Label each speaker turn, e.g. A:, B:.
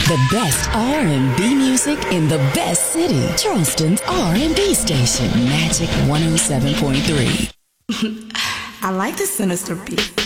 A: The best R&B music in the best city. Charleston's R&B station. Magic 107.3.
B: I like the sinister beat.